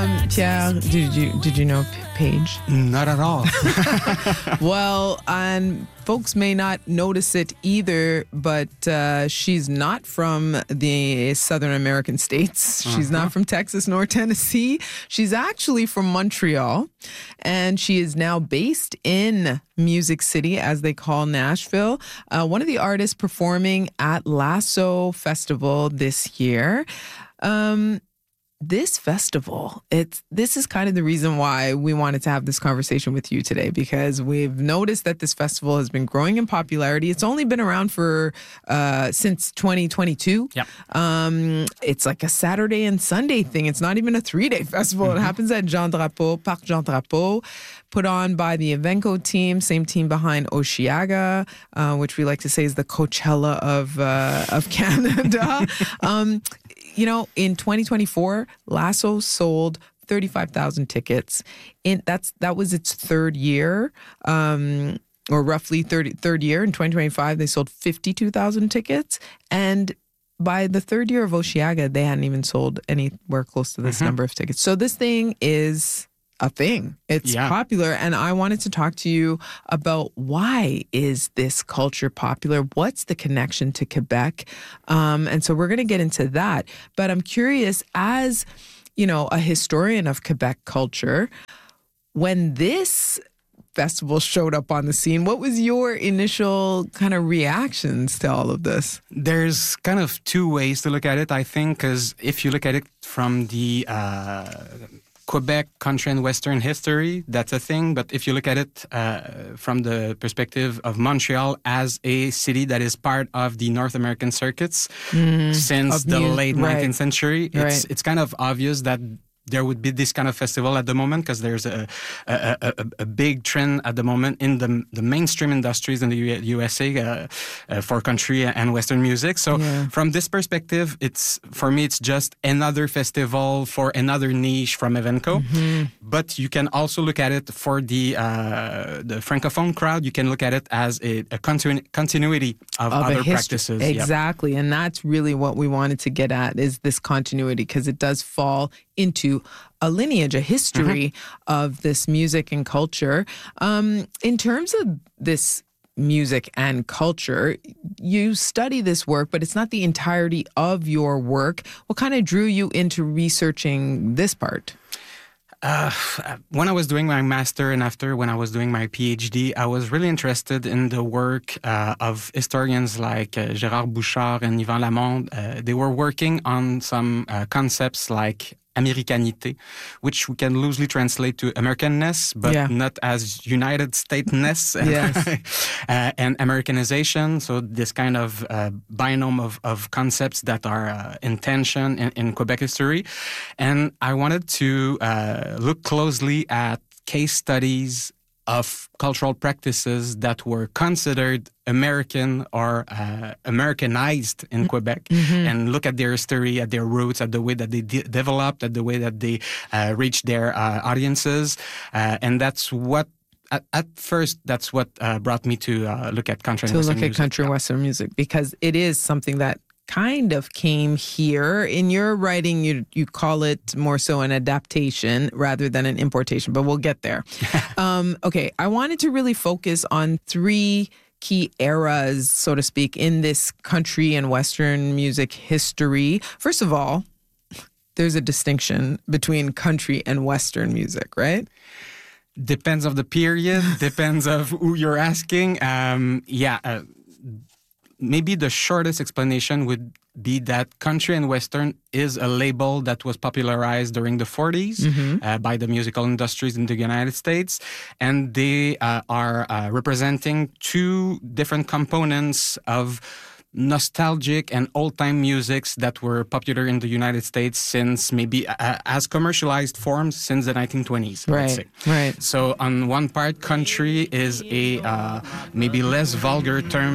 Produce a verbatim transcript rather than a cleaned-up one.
Um, Pierre, did you did you know Paige? Not at all. Well, and folks may not notice it either, but uh, she's not from the Southern American states. She's uh-huh. not from Texas nor Tennessee. She's actually from Montreal, and she is now based in Music City, as they call Nashville. Uh, one of the artists performing at Lasso Festival this year. Um, This festival, it's this is kind of the reason why we wanted to have this conversation with you today, because we've noticed that this festival has been growing in popularity. It's only been around for uh, since twenty twenty-two. Yep. Um, it's like a Saturday and Sunday thing. It's not even a three-day festival. Mm-hmm. It happens at Jean Drapeau, Parc Jean Drapeau, put on by the Evenco team, same team behind Osheaga, uh, which we like to say is the Coachella of uh, of Canada. um, You know, in twenty twenty-four, Lasso sold thirty-five thousand tickets. In that's that was its third year, um, or roughly thirty, third year. In twenty twenty-five, they sold fifty-two thousand tickets. And by the third year of Osheaga, they hadn't even sold anywhere close to this mm-hmm. number of tickets. So this thing is a thing. It's yeah. popular. And I wanted to talk to you about why is this culture popular? What's the connection to Quebec? Um, and so we're going to get into that. But I'm curious, as, you know, a historian of Quebec culture, when this festival showed up on the scene, what was your initial kind of reactions to all of this? There's kind of two ways to look at it, I think, because if you look at it from the uh, Quebec country and Western history, that's a thing. But if you look at it uh, from the perspective of Montreal as a city that is part of the North American circuits mm, since the mu- late right. nineteenth century, it's right. it's kind of obvious that there would be this kind of festival at the moment, because there's a a, a a big trend at the moment in the the mainstream industries in the U S A uh, uh, for country and Western music. So yeah. from this perspective, it's for me it's just another festival for another niche from Evenco. Mm-hmm. But you can also look at it for the uh, the francophone crowd. You can look at it as a, a continu- continuity of, of other practices. Exactly, yep. And that's really what we wanted to get at, is this continuity, because it does fall into a lineage, a history mm-hmm. of this music and culture. Um, in terms of this music and culture, you study this work, but it's not the entirety of your work. What kind of drew you into researching this part? Uh, when I was doing my master and after when I was doing my PhD, I was really interested in the work uh, of historians like uh, Gérard Bouchard and Yvan Lamonde. Uh, they were working on some uh, concepts like Americanité, which we can loosely translate to Americanness, but yeah. not as United States-ness yes. uh, and Americanization. So this kind of uh, binomial of, of concepts that are uh, in tension in, in Quebec history. And I wanted to uh, look closely at case studies of cultural practices that were considered American or uh, Americanized in mm-hmm. Quebec, mm-hmm. and look at their history, at their roots, at the way that they de- developed, at the way that they uh, reached their uh, audiences. Uh, and that's what, at, at first, that's what uh, brought me to uh, look at country and to Western look at music. country and Western music, because it is something that kind of came here. In your writing, you you call it more so an adaptation rather than an importation, but we'll get there. um, okay, I wanted to really focus on three key eras, so to speak, in this country and Western music history. First of all, there's a distinction between country and Western music, right? Depends of the period, depends of who you're asking. Um, yeah, uh, maybe the shortest explanation would be that country and Western is a label that was popularized during the forties mm-hmm. uh, by the musical industries in the United States. And they uh, are uh, representing two different components of nostalgic and old-time musics that were popular in the United States since maybe uh, as commercialized forms since the nineteen twenties. Right, let's say. right. So on one part, country is a uh, maybe less vulgar term